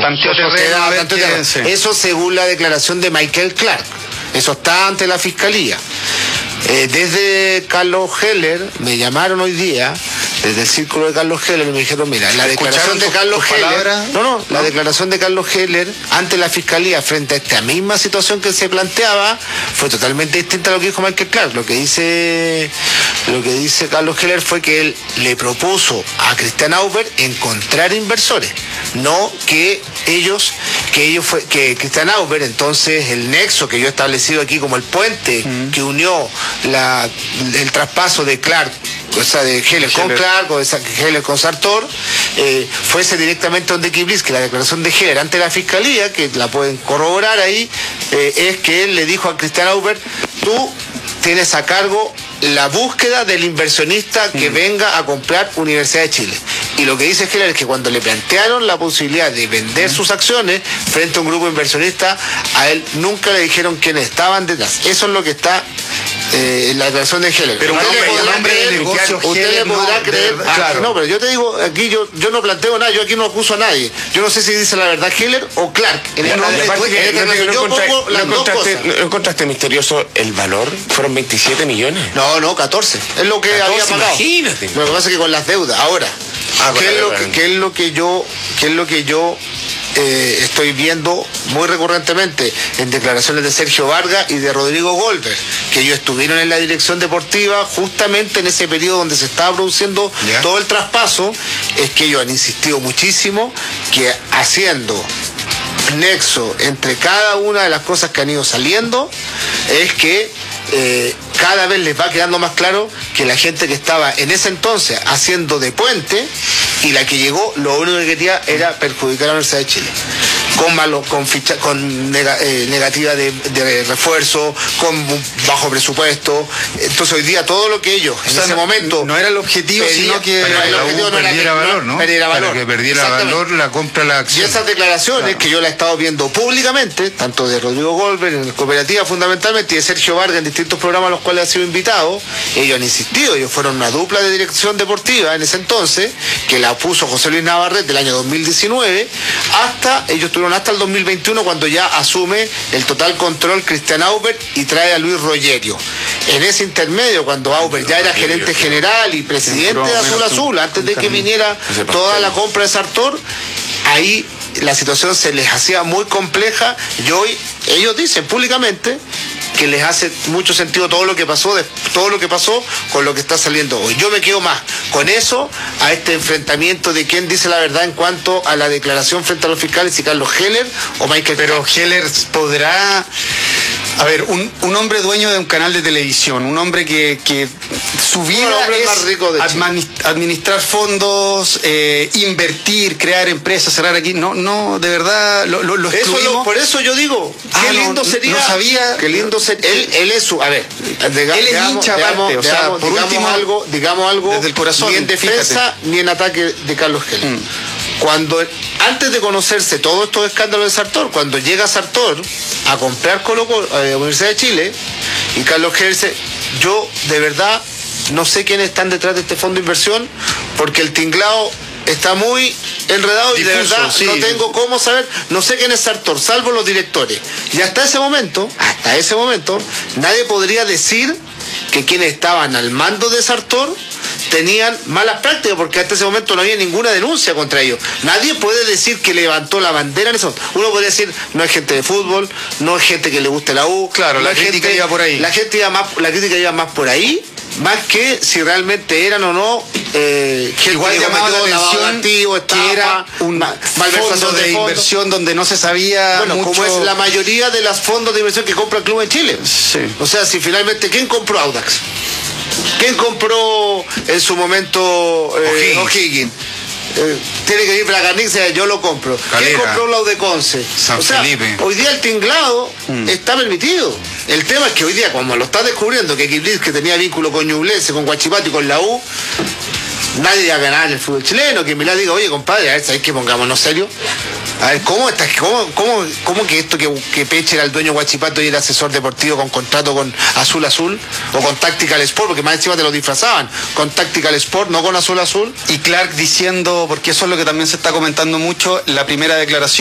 Tanteó terreno, sí. Eso según la declaración de Michael Clark. Eso está ante la fiscalía. Desde Carlos Heller me llamaron hoy día, desde el círculo de Carlos Heller, y me dijeron, mira, la declaración de Carlos Heller, la declaración de Carlos Heller ante la fiscalía frente a esta misma situación que se planteaba fue totalmente distinta a lo que dijo Michael Clark. Lo que dice Carlos Heller fue que él le propuso a Christian Auber encontrar inversores, no que Christian Auber, entonces el nexo que yo he establecido aquí como el puente que unió el traspaso de Clark, o sea, de Heller con Clark, o de Heller con Sartor, fuese directamente donde Kiblis, que la declaración de Heller ante la fiscalía, que la pueden corroborar ahí, es que él le dijo a Christian Auber, tú tienes a cargo la búsqueda del inversionista que venga a comprar Universidad de Chile. Y lo que dice Heller es que cuando le plantearon la posibilidad de vender sus acciones frente a un grupo inversionista, a él nunca le dijeron quiénes estaban detrás. Eso es lo que está en la declaración de Heller. Pero usted le podrá creer. Claro. No, pero yo te digo, aquí yo no planteo nada, yo aquí no acuso a nadie. Yo no sé si dice la verdad Heller o Clark. ¿No encontraste misterioso el valor? ¿Fueron 27 millones? No, 14. Es lo que 14, había pagado. Imagínate. Lo que pasa es que con las deudas. Ahora, ¿qué es lo que yo estoy viendo muy recurrentemente en declaraciones de Sergio Vargas y de Rodrigo Goldberg, que ellos estuvieron en la dirección deportiva justamente en ese periodo donde se estaba produciendo todo el traspaso? Es que ellos han insistido muchísimo que haciendo nexo entre cada una de las cosas que han ido saliendo, es que cada vez les va quedando más claro que la gente que estaba en ese entonces haciendo de puente y la que llegó, lo único que quería era perjudicar a la Universidad de Chile. Con negativa de refuerzo, con bajo presupuesto. Entonces hoy día todo lo que ellos en ese momento no era el objetivo, sino que perdiera valor, ¿no? Para que perdiera valor la compra de la acción. Y esas declaraciones que yo la he estado viendo públicamente, tanto de Rodrigo Goldberg en Cooperativa fundamentalmente y de Sergio Vargas en distintos programas a los cuales ha sido invitado, ellos han insistido, ellos fueron una dupla de dirección deportiva en ese entonces, que la puso José Luis Navarrete del año 2019, ellos tuvieron hasta el 2021 cuando ya asume el total control Christian Auber y trae a Luis Rogerio. En ese intermedio, cuando Auber ya era gerente general y presidente de Azul, antes de que viniera toda la compra de Sartor, ahí la situación se les hacía muy compleja y hoy ellos dicen públicamente que les hace mucho sentido todo lo que pasó con lo que está saliendo hoy. Yo me quedo más con eso, a este enfrentamiento de quién dice la verdad en cuanto a la declaración frente a los fiscales, si Carlos Heller o Michael. Pero Heller podrá... A ver, un hombre dueño de un canal de televisión, un hombre que su vida es más rico de administrar fondos, invertir, crear empresas, cerrar aquí, no, de verdad lo excluimos. Por eso yo digo, qué lindo sería. No sabía. Qué lindo sería. Él es su. A ver, él es hincha aparte, o sea, por último, digamos algo desde el corazón, ni en defensa ni en ataque de Carlos Heller. Cuando, antes de conocerse todos estos escándalos de Sartor, cuando llega Sartor a comprar Universidad de Chile, y Carlos Heller dice, yo de verdad no sé quiénes están detrás de este fondo de inversión, porque el tinglado está muy enredado y de verdad no tengo cómo saber, no sé quién es Sartor, salvo los directores. Y hasta ese momento, nadie podría decir que quienes estaban al mando de Sartor tenían malas prácticas, porque hasta ese momento no había ninguna denuncia contra ellos. Nadie puede decir que levantó la bandera en eso. Uno puede decir, no es gente de fútbol, no es gente que le guste la U. Claro, la crítica iba por ahí. La crítica iba más por ahí, más que si realmente eran o no igual llamaba la atención que era un fondo de inversión donde no se sabía mucho. Como es la mayoría de los fondos de inversión que compra el club en Chile. Sí. O sea, si finalmente, ¿quién compró Audax? ¿Quién compró en su momento O'Higgins? Tiene que ir Bragarnik, yo lo compro. ¿Quién compró la de Conce? San Felipe. Hoy día el tinglado está permitido. El tema es que hoy día, como lo está descubriendo, que Kiblis, que tenía vínculo con Ñublense, con Huachipato y con la U, nadie va a ganar el fútbol chileno. Que me la diga, oye, compadre, a ver, ¿sabes qué? Pongámonos serio. A ver, ¿cómo que esto que Peche era el dueño de Huachipato y era asesor deportivo con contrato con Azul o con Tactical Sport, porque más encima te lo disfrazaban, con Tactical Sport, no con Azul? Y Clark diciendo, porque eso es lo que también se está comentando mucho, la primera declaración